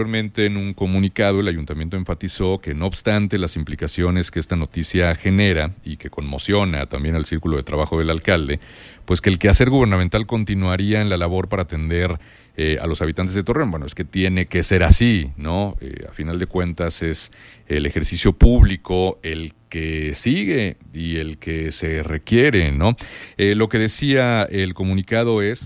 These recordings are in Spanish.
Anteriormente, en un comunicado, el ayuntamiento enfatizó que no obstante las implicaciones que esta noticia genera y que conmociona también al círculo de trabajo del alcalde, pues que el quehacer gubernamental continuaría en la labor para atender a los habitantes de Torreón. Bueno, es que tiene que ser así, ¿no? A final de cuentas es el ejercicio público el que sigue y el que se requiere, ¿no? Lo que decía el comunicado es: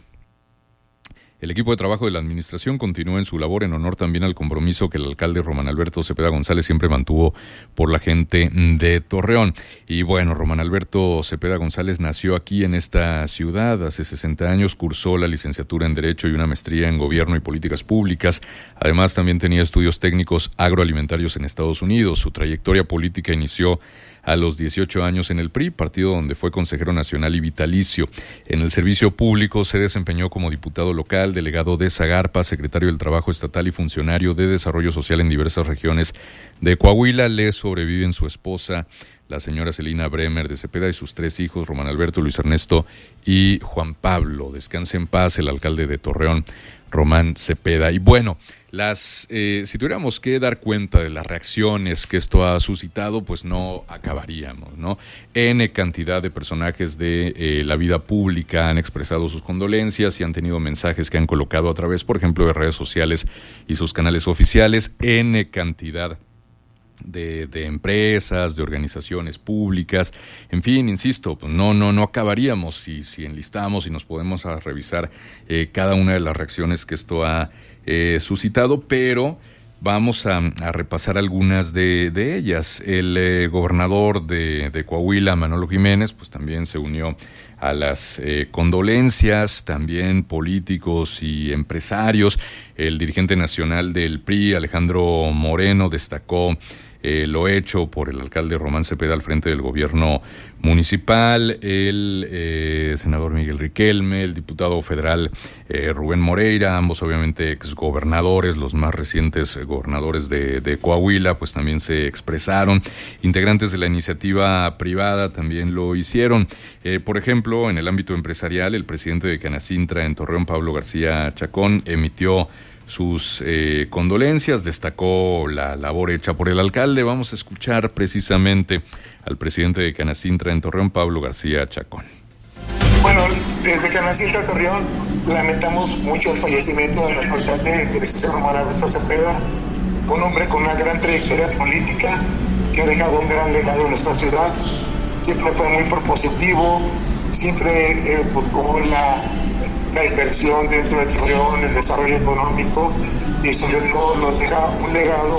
el equipo de trabajo de la administración continúa en su labor en honor también al compromiso que el alcalde Román Alberto Cepeda González siempre mantuvo por la gente de Torreón. Y bueno, Román Alberto Cepeda González nació aquí en esta ciudad hace 60 años, cursó la licenciatura en Derecho y una maestría en Gobierno y Políticas Públicas. Además, también tenía estudios técnicos agroalimentarios en Estados Unidos. Su trayectoria política inició a los 18 años en el PRI, partido donde fue consejero nacional y vitalicio. En el servicio público se desempeñó como diputado local, delegado de Zagarpa, secretario del Trabajo Estatal y funcionario de Desarrollo Social en diversas regiones de Coahuila. Le sobreviven su esposa, la señora Celina Bremer de Cepeda, y sus 3 hijos, Román Alberto, Luis Ernesto y Juan Pablo. Descanse en paz el alcalde de Torreón, Román Cepeda. Y bueno, si tuviéramos que dar cuenta de las reacciones que esto ha suscitado, pues no acabaríamos, ¿no? N cantidad de personajes de la vida pública han expresado sus condolencias y han tenido mensajes que han colocado a través, por ejemplo, de redes sociales y sus canales oficiales. N cantidad de empresas, de organizaciones públicas, en fin, insisto, pues no acabaríamos si enlistamos y nos podemos a revisar cada una de las reacciones que esto ha suscitado, pero vamos a repasar algunas de ellas. El gobernador de Coahuila, Manolo Jiménez, pues también se unió a las condolencias, también políticos y empresarios. El dirigente nacional del PRI, Alejandro Moreno, destacó lo hecho por el alcalde Román Cepeda al frente del gobierno municipal. El senador Miguel Riquelme, el diputado federal Rubén Moreira, ambos obviamente exgobernadores, los más recientes gobernadores de Coahuila, pues también se expresaron. Integrantes de la iniciativa privada también lo hicieron. Por ejemplo, en el ámbito empresarial, el presidente de Canacintra en Torreón, Pablo García Chacón, emitió sus condolencias, destacó la labor hecha por el alcalde. Vamos a escuchar precisamente al presidente de Canacintra en Torreón, Pablo García Chacón. Bueno, desde Canacintra a Torreón lamentamos mucho el fallecimiento del alcalde Román Alberto Cepeda, un hombre con una gran trayectoria política que ha dejado un gran legado en nuestra ciudad. Siempre fue muy propositivo, siempre buscó la inversión dentro de Torreón, el desarrollo económico, y sobre todo nos deja un legado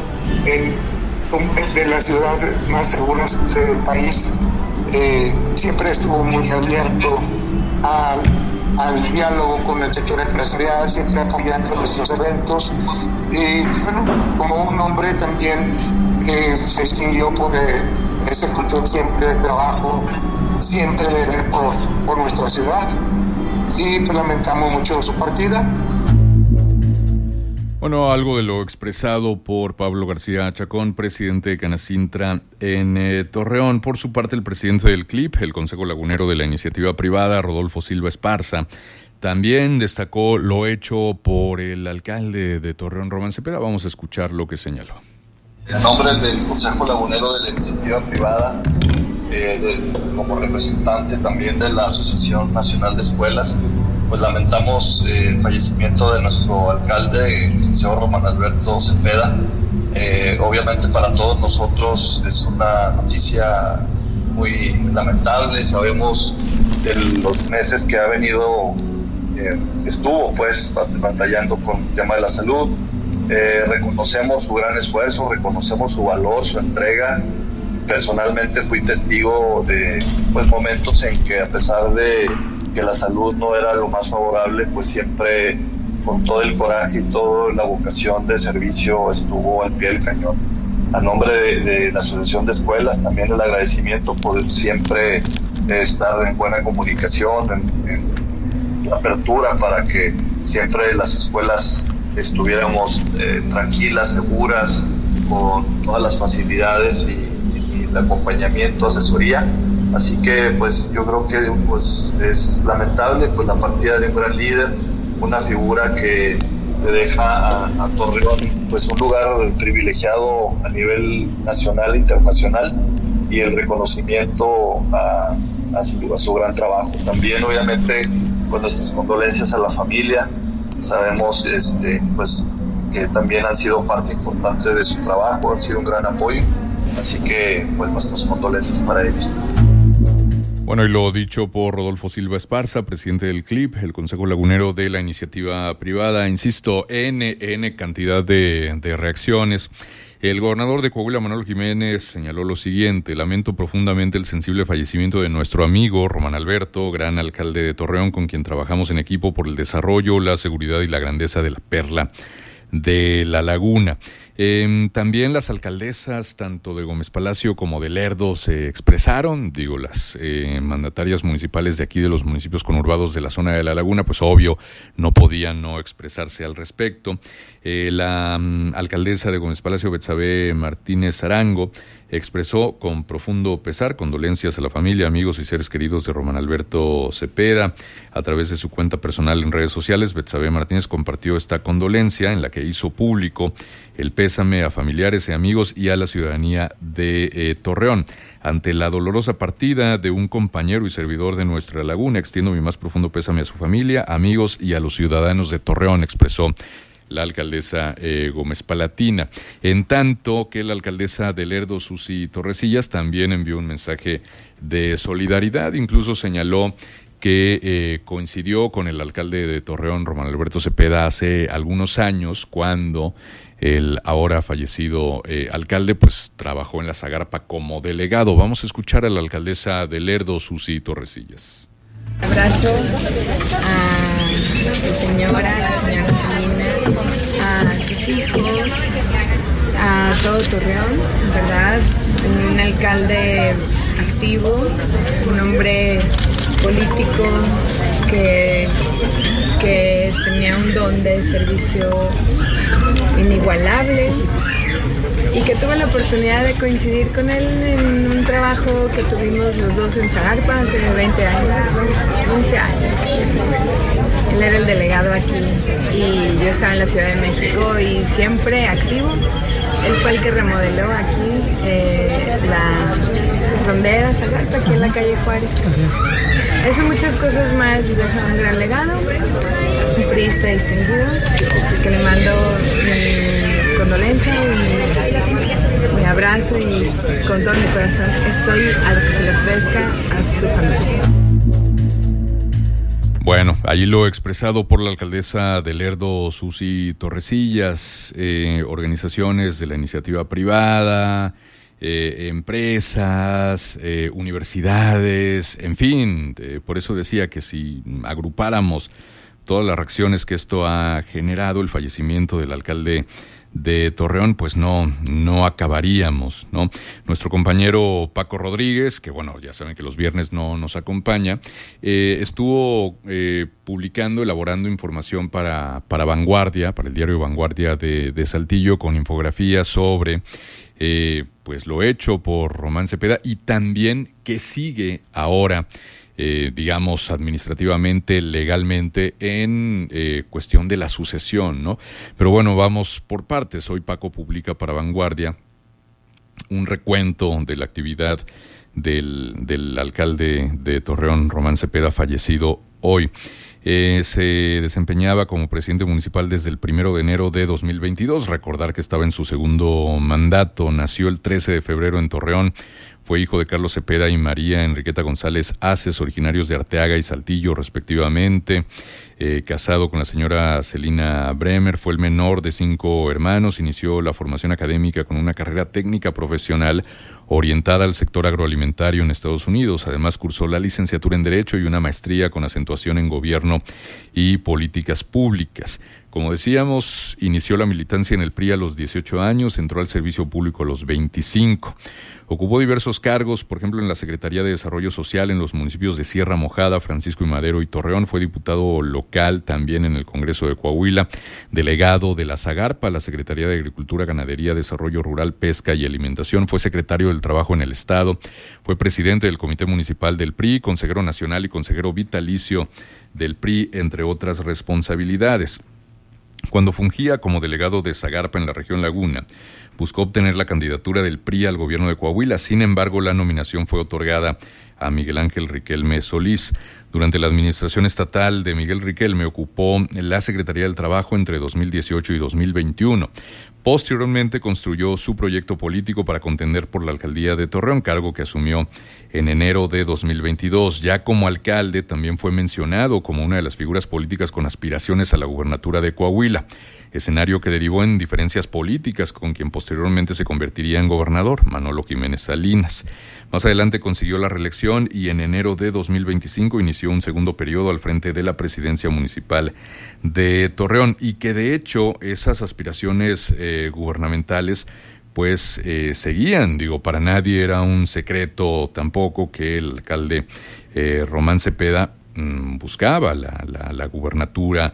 de la ciudad más segura del país. Siempre estuvo muy abierto al diálogo con el sector empresarial, siempre apoyando nuestros eventos, y bueno, como un hombre también que se distinguió por ese cultura siempre de trabajo, siempre de ver por nuestra ciudad. Y pues lamentamos mucho su partida. Bueno, algo de lo expresado por Pablo García Chacón, presidente de Canacintra en Torreón. Por su parte, el presidente del CLIP, el Consejo Lagunero de la Iniciativa Privada, Rodolfo Silva Esparza, también destacó lo hecho por el alcalde de Torreón, Román Cepeda. Vamos a escuchar lo que señaló. En nombre del Consejo Lagunero de la Iniciativa Privada, como representante también de la Asociación Nacional de Escuelas, pues lamentamos el fallecimiento de nuestro alcalde, el señor Román Alberto Cepeda. Obviamente para todos nosotros es una noticia muy lamentable. Sabemos de los meses que ha venido, estuvo pues batallando con el tema de la salud. Reconocemos su gran esfuerzo, reconocemos su valor, su entrega. Personalmente fui testigo de momentos en que, a pesar de que la salud no era lo más favorable, pues siempre con todo el coraje y toda la vocación de servicio estuvo al pie del cañón. A nombre de la Asociación de Escuelas, también el agradecimiento por siempre estar en buena comunicación, en apertura para que siempre las escuelas estuviéramos tranquilas, seguras, con todas las facilidades y el acompañamiento, asesoría. Así que pues yo creo que pues es lamentable pues la partida de un gran líder, una figura que le deja a Torreón pues un lugar privilegiado a nivel nacional e internacional, y el reconocimiento a su gran trabajo. También, obviamente, con nuestras condolencias a la familia. Sabemos pues que también han sido parte importante de su trabajo, han sido un gran apoyo, así que pues nuestras condolencias para ellos. Bueno, y lo dicho por Rodolfo Silva Esparza, presidente del CLIP, el Consejo Lagunero de la Iniciativa Privada. Insisto, N cantidad de reacciones. El gobernador de Coahuila, Manuel Jiménez, señaló lo siguiente: lamento profundamente el sensible fallecimiento de nuestro amigo Román Alberto, gran alcalde de Torreón, con quien trabajamos en equipo por el desarrollo, la seguridad y la grandeza de la perla de la laguna. También las alcaldesas, tanto de Gómez Palacio como de Lerdo, se expresaron. Las mandatarias municipales de aquí, de los municipios conurbados de la zona de la laguna, pues obvio, no podían no expresarse al respecto. La alcaldesa de Gómez Palacio, Betsabe Martínez Arango, expresó con profundo pesar condolencias a la familia, amigos y seres queridos de Román Alberto Cepeda. A través de su cuenta personal en redes sociales, Betsabe Martínez compartió esta condolencia, en la que hizo público el pésame a familiares y amigos y a la ciudadanía de Torreón. Ante la dolorosa partida de un compañero y servidor de nuestra laguna, extiendo mi más profundo pésame a su familia, amigos y a los ciudadanos de Torreón, expresó la alcaldesa Gómez Palatina. En tanto que la alcaldesa de Lerdo, Susi Torresillas, también envió un mensaje de solidaridad. Incluso señaló que coincidió con el alcalde de Torreón, Román Alberto Cepeda, hace algunos años, cuando el ahora fallecido alcalde pues trabajó en la Zagarpa como delegado. Vamos a escuchar a la alcaldesa de Lerdo, Susi Torresillas. Abrazo a su señora, la señora Celina, a sus hijos, a todo Torreón, ¿verdad? Un alcalde activo, un hombre político que tenía un don de servicio inigualable, y que tuve la oportunidad de coincidir con él en un trabajo que tuvimos los dos en Zagarpa hace 20 años, 11 años. Él era el delegado aquí y yo estaba en la Ciudad de México, y siempre activo. Él fue el que remodeló aquí la frontera Zagarpa, aquí en la calle Juárez. Eso y muchas cosas más, deja un gran legado, un priista distinguido, que le mando mi condolencia y mi abrazo, y con todo mi corazón estoy a lo que se le ofrezca a su familia. Bueno, allí lo expresado por la alcaldesa de Lerdo, Susi Torresillas. Organizaciones de la iniciativa privada, empresas, universidades, en fin, por eso decía que si agrupáramos todas las reacciones que esto ha generado, el fallecimiento del alcalde de Torreón, pues no acabaríamos, ¿no? Nuestro compañero Paco Rodríguez, que bueno, ya saben que los viernes no nos acompaña, estuvo publicando, elaborando información para Vanguardia, para el diario Vanguardia de Saltillo, con infografías sobre pues lo hecho por Román Cepeda, y también qué sigue ahora, digamos, administrativamente, legalmente, en cuestión de la sucesión, ¿no? Pero bueno, vamos por partes. Hoy Paco publica para Vanguardia un recuento de la actividad del alcalde de Torreón, Román Cepeda, fallecido hoy. Se desempeñaba como presidente municipal desde el 1 de enero de 2022. Recordar que estaba en su segundo mandato. Nació el 13 de febrero en Torreón. Fue hijo de Carlos Cepeda y María Enriqueta González Aces, originarios de Arteaga y Saltillo, respectivamente. Casado con la señora Celina Bremer, fue el menor de 5 hermanos. Inició la formación académica con una carrera técnica profesional orientada al sector agroalimentario en Estados Unidos. Además, cursó la licenciatura en Derecho y una maestría con acentuación en Gobierno y Políticas Públicas. Como decíamos, inició la militancia en el PRI a los 18 años, entró al servicio público a los 25. Ocupó diversos cargos, por ejemplo, en la Secretaría de Desarrollo Social en los municipios de Sierra Mojada, Francisco y Madero y Torreón. Fue diputado local también en el Congreso de Coahuila, delegado de la Zagarpa, la Secretaría de Agricultura, Ganadería, Desarrollo Rural, Pesca y Alimentación. Fue secretario del Trabajo en el Estado. Fue presidente del Comité Municipal del PRI, consejero nacional y consejero vitalicio del PRI, entre otras responsabilidades. Cuando fungía como delegado de Zagarpa en la región Laguna, buscó obtener la candidatura del PRI al gobierno de Coahuila. Sin embargo, la nominación fue otorgada a Miguel Ángel Riquelme Solís. Durante la administración estatal de Miguel Riquelme ocupó la Secretaría del Trabajo entre 2018 y 2021. Posteriormente construyó su proyecto político para contender por la alcaldía de Torreón, cargo que asumió en enero de 2022. Ya como alcalde también fue mencionado como una de las figuras políticas con aspiraciones a la gubernatura de Coahuila, escenario que derivó en diferencias políticas con quien posteriormente se convertiría en gobernador, Manolo Jiménez Salinas. Más adelante consiguió la reelección y en enero de 2025 inició un segundo periodo al frente de la presidencia municipal de Torreón, y que de hecho esas aspiraciones gubernamentales pues seguían. Para nadie era un secreto tampoco que el alcalde Román Cepeda buscaba la gubernatura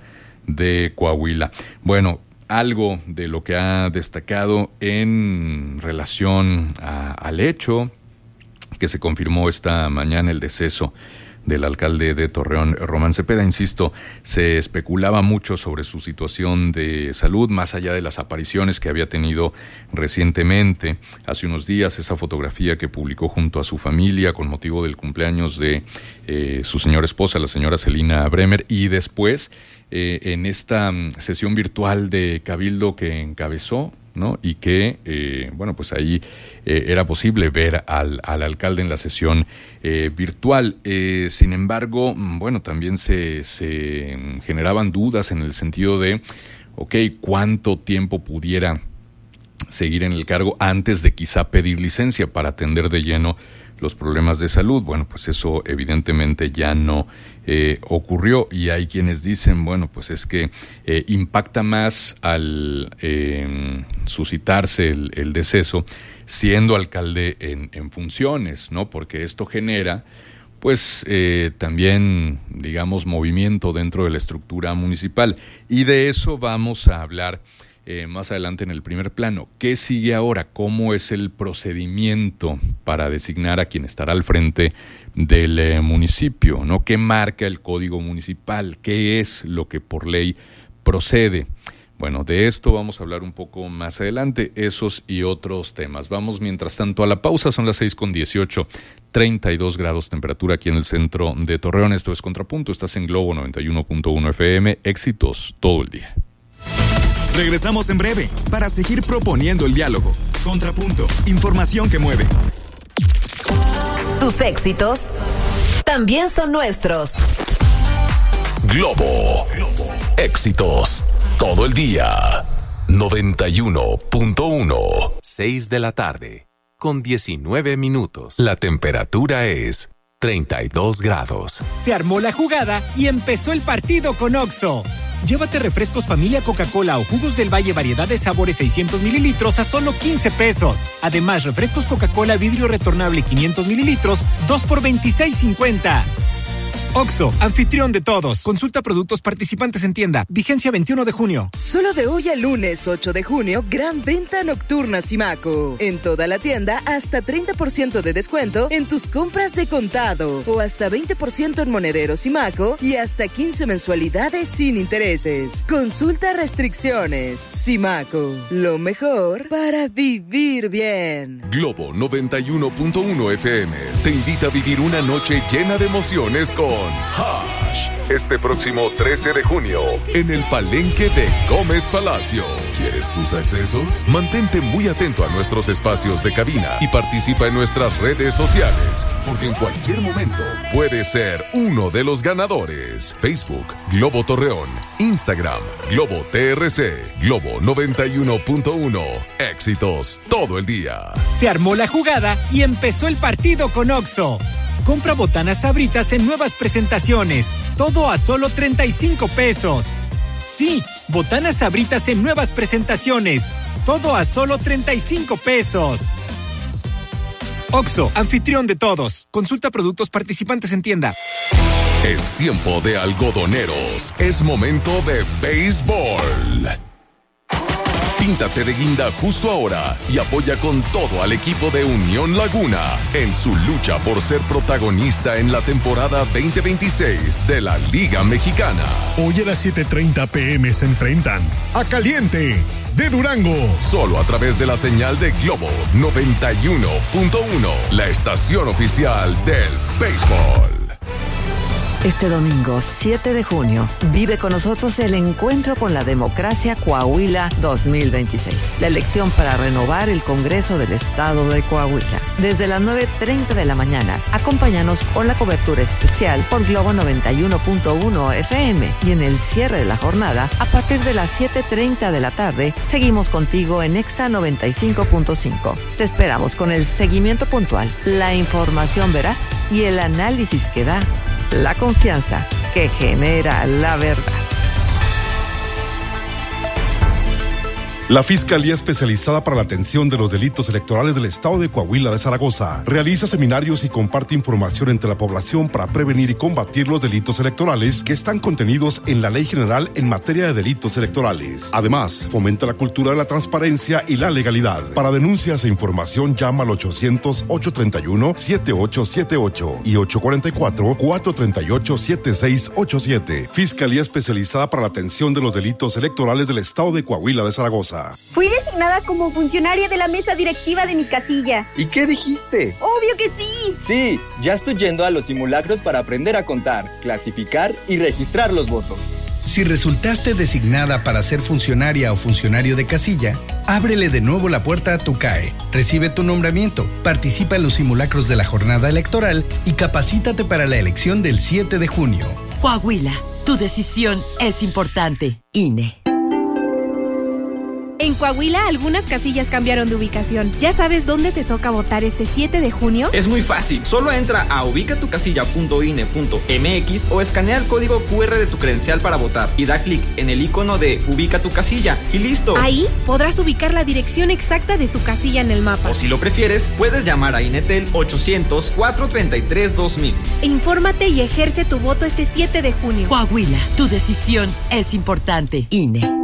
de Coahuila. Bueno, algo de lo que ha destacado en relación al hecho que se confirmó esta mañana, el deceso del alcalde de Torreón, Román Cepeda. Insisto, se especulaba mucho sobre su situación de salud, más allá de las apariciones que había tenido recientemente. Hace unos días, esa fotografía que publicó junto a su familia con motivo del cumpleaños de su señora esposa, la señora Celina Bremer, y después en esta sesión virtual de Cabildo que encabezó, ¿no? Y que, pues ahí era posible ver al alcalde en la sesión virtual. Sin embargo, también se generaban dudas en el sentido de, ¿cuánto tiempo pudiera seguir en el cargo antes de quizá pedir licencia para atender de lleno los problemas de salud? Bueno, pues eso evidentemente ya no ocurrió, y hay quienes dicen, es que impacta más al suscitarse el deceso siendo alcalde en funciones, ¿no? Porque esto genera también, movimiento dentro de la estructura municipal, y de eso vamos a hablar más adelante en el primer plano. ¿Qué sigue ahora? ¿Cómo es el procedimiento para designar a quien estará al frente del municipio, ¿no? ¿Qué marca el Código Municipal? ¿Qué es lo que por ley procede? Bueno, de esto vamos a hablar un poco más adelante, esos y otros temas. Vamos mientras tanto a la pausa, son las 6:18, 32 grados temperatura aquí en el centro de Torreón. Esto es Contrapunto, estás en Globo 91.1 FM, éxitos todo el día. Regresamos en breve para seguir proponiendo el diálogo. Contrapunto, información que mueve. Tus éxitos también son nuestros. Globo, éxitos todo el día. 91.1. 6 de la tarde, con 19 minutos. La temperatura es 32 grados. Se armó la jugada y empezó el partido con OXXO. Llévate refrescos familia Coca-Cola o jugos del Valle variedad de sabores 600 mililitros a solo 15 pesos. Además, refrescos Coca-Cola vidrio retornable 500 mililitros, 2 por 26.50. OXXO, anfitrión de todos. Consulta productos participantes en tienda. Vigencia 21 de junio. Solo de hoy al lunes 8 de junio, gran venta nocturna Simaco. En toda la tienda, hasta 30% de descuento en tus compras de contado. O hasta 20% en monedero Simaco y hasta 15 mensualidades sin intereses. Consulta restricciones. Simaco, lo mejor para vivir bien. Globo 91.1 FM te invita a vivir una noche llena de emociones con Hash, este próximo 13 de junio, en el Palenque de Gómez Palacio. ¿Quieres tus accesos? Mantente muy atento a nuestros espacios de cabina y participa en nuestras redes sociales, porque en cualquier momento puedes ser uno de los ganadores. Facebook, Globo Torreón. Instagram, Globo TRC. Globo 91.1. Éxitos todo el día. Se armó la jugada y empezó el partido con OXXO. Compra botanas Sabritas en nuevas presentaciones. Todo a solo 35 pesos. Sí, botanas Sabritas en nuevas presentaciones. Todo a solo 35 pesos. OXXO, anfitrión de todos. Consulta productos participantes en tienda. Es tiempo de algodoneros. Es momento de béisbol. Píntate de guinda justo ahora y apoya con todo al equipo de Unión Laguna en su lucha por ser protagonista en la temporada 2026 de la Liga Mexicana. Hoy a las 7:30 p.m. se enfrentan a Caliente de Durango. Solo a través de la señal de Globo 91.1, la estación oficial del béisbol. Este domingo, 7 de junio, vive con nosotros el encuentro con la democracia Coahuila 2026. La elección para renovar el Congreso del Estado de Coahuila. Desde las 9:30 de la mañana, acompáñanos con la cobertura especial por Globo 91.1 FM. Y en el cierre de la jornada, a partir de las 7:30 de la tarde, seguimos contigo en Exa 95.5. Te esperamos con el seguimiento puntual, la información veraz y el análisis que da la confianza que genera la verdad. La Fiscalía Especializada para la Atención de los Delitos Electorales del Estado de Coahuila de Zaragoza realiza seminarios y comparte información entre la población para prevenir y combatir los delitos electorales que están contenidos en la Ley General en materia de delitos electorales. Además, fomenta la cultura de la transparencia y la legalidad. Para denuncias e información, llama al 800-831-7878 y 844-438-7687. Fiscalía Especializada para la Atención de los Delitos Electorales del Estado de Coahuila de Zaragoza. Fui designada como funcionaria de la mesa directiva de mi casilla. ¿Y qué dijiste? ¡Obvio que sí! Sí, ya estoy yendo a los simulacros para aprender a contar, clasificar y registrar los votos. Si resultaste designada para ser funcionaria o funcionario de casilla, ábrele de nuevo la puerta a tu CAE, recibe tu nombramiento, participa en los simulacros de la jornada electoral y capacítate para la elección del 7 de junio. Coahuila, tu decisión es importante. INE. En Coahuila, algunas casillas cambiaron de ubicación. ¿Ya sabes dónde te toca votar este 7 de junio? Es muy fácil. Solo entra a ubicatucasilla.ine.mx o escanea el código QR de tu credencial para votar y da clic en el icono de Ubica tu casilla y listo. Ahí podrás ubicar la dirección exacta de tu casilla en el mapa. O si lo prefieres, puedes llamar a INETEL 800-433-2000. Infórmate y ejerce tu voto este 7 de junio. Coahuila, tu decisión es importante. INE.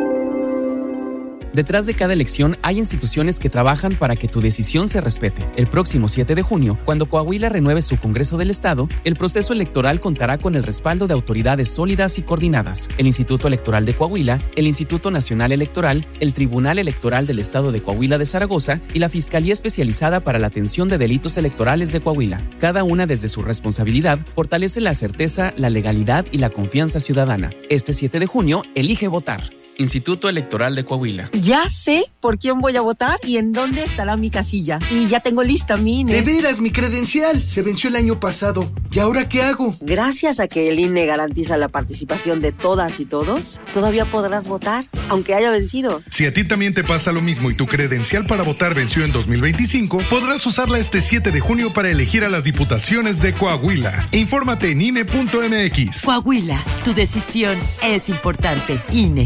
Detrás de cada elección hay instituciones que trabajan para que tu decisión se respete. El próximo 7 de junio, cuando Coahuila renueve su Congreso del Estado, el proceso electoral contará con el respaldo de autoridades sólidas y coordinadas. El Instituto Electoral de Coahuila, el Instituto Nacional Electoral, el Tribunal Electoral del Estado de Coahuila de Zaragoza y la Fiscalía Especializada para la Atención de Delitos Electorales de Coahuila. Cada una desde su responsabilidad fortalece la certeza, la legalidad y la confianza ciudadana. Este 7 de junio, elige votar. Instituto Electoral de Coahuila. Ya sé por quién voy a votar y en dónde estará mi casilla. Y ya tengo lista mi INE. De veras, mi credencial se venció el año pasado. ¿Y ahora qué hago? Gracias a que el INE garantiza la participación de todas y todos, todavía podrás votar, aunque haya vencido. Si a ti también te pasa lo mismo y tu credencial para votar venció en 2025, podrás usarla este 7 de junio para elegir a las diputaciones de Coahuila. Infórmate en INE.mx. Coahuila, tu decisión es importante. INE.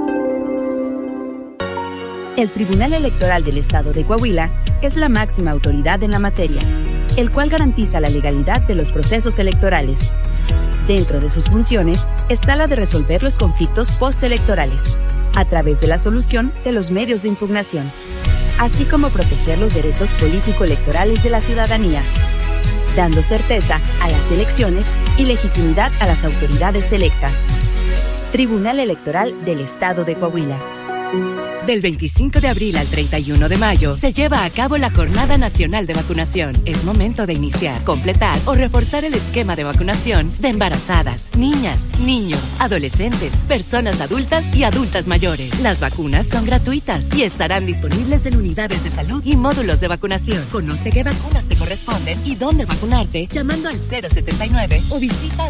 El Tribunal Electoral del Estado de Coahuila es la máxima autoridad en la materia, el cual garantiza la legalidad de los procesos electorales. Dentro de sus funciones está la de resolver los conflictos postelectorales, a través de la solución de los medios de impugnación, así como proteger los derechos político-electorales de la ciudadanía, dando certeza a las elecciones y legitimidad a las autoridades electas. Tribunal Electoral del Estado de Coahuila. Del 25 de abril al 31 de mayo se lleva a cabo la Jornada Nacional de Vacunación. Es momento de iniciar, completar o reforzar el esquema de vacunación de embarazadas, niñas, niños, adolescentes, personas adultas y adultas mayores. Las vacunas son gratuitas y estarán disponibles en unidades de salud y módulos de vacunación. Conoce qué vacunas te corresponden y dónde vacunarte llamando al 079 o visita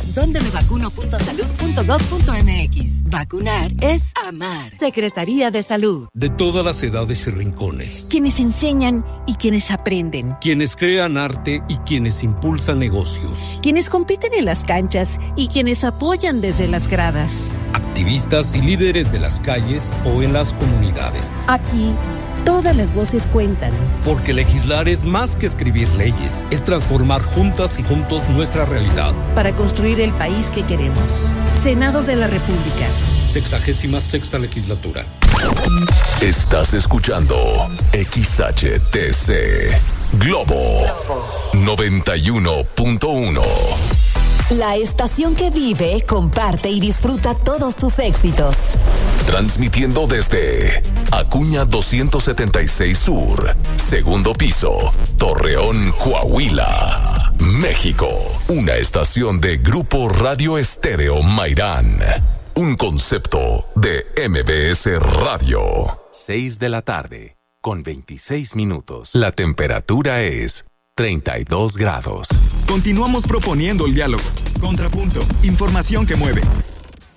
dondemevacuno.salud.gov.mx. Vacunar es amar. Secretaría de Salud. De todas las edades y rincones. Quienes enseñan y quienes aprenden. Quienes crean arte y quienes impulsan negocios. Quienes compiten en las canchas y quienes apoyan desde las gradas. Activistas y líderes de las calles o en las comunidades. Aquí, todas las voces cuentan. Porque legislar es más que escribir leyes. Es transformar juntas y juntos nuestra realidad. Para construir el país que queremos. Senado de la República. 66ª legislatura. Estás escuchando XHTC Globo 91.1. La estación que vive, comparte y disfruta todos tus éxitos. Transmitiendo desde Acuña 276 Sur, segundo piso, Torreón, Coahuila, México. Una estación de Grupo Radio Estéreo Mairán. Un concepto de MBS Radio. 6 de la tarde, con 26 minutos. La temperatura es 32 grados. Continuamos proponiendo el diálogo. Contrapunto. Información que mueve.